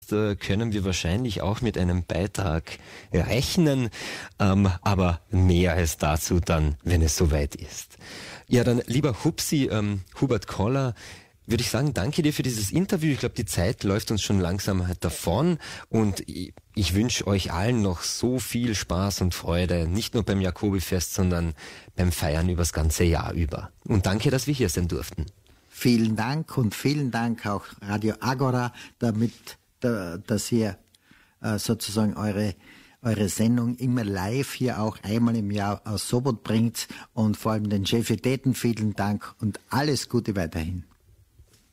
können wir wahrscheinlich auch mit einem Beitrag rechnen, aber mehr als dazu dann, wenn es soweit ist. Ja, dann lieber Hupsi, Hubert Koller, würde ich sagen, danke dir für dieses Interview. Ich glaube, die Zeit läuft uns schon langsam davon und ich wünsche euch allen noch so viel Spaß und Freude, nicht nur beim Jakobifest, sondern beim Feiern übers ganze Jahr über. Und danke, dass wir hier sein durften. Vielen Dank und vielen Dank auch Radio Agora, dass ihr sozusagen eure Sendung immer live hier auch einmal im Jahr aus Sopot bringt und vor allem den Chefitäten vielen Dank und alles Gute weiterhin.